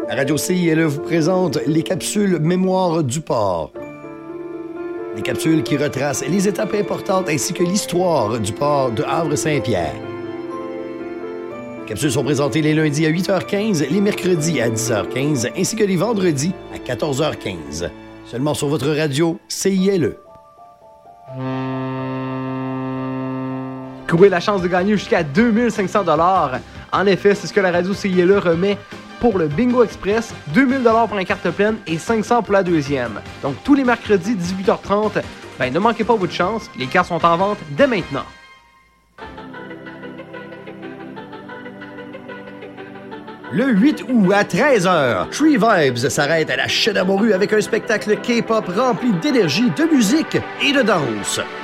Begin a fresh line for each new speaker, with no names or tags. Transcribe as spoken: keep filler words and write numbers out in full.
La radio C I L E vous présente les capsules Mémoire du port. Des capsules qui retracent les étapes importantes ainsi que l'histoire du port de Havre-Saint-Pierre. Les capsules sont présentées les lundis à huit heures quinze, les mercredis à dix heures quinze ainsi que les vendredis à quatorze heures quinze. Seulement sur votre radio C I L E.
Courez la chance de gagner jusqu'à deux mille cinq cents dollars. En effet, c'est ce que la radio C I L E remet pour le Bingo Express, deux mille dollars pour la carte pleine et cinq cents pour la deuxième. Donc tous les mercredis dix-huit heures trente, ben ne manquez pas votre chance, les cartes sont en vente dès maintenant.
Le huit août à treize heures, Tree Vibes s'arrête à la Cheddamoru avec un spectacle K-pop rempli d'énergie, de musique et de danse.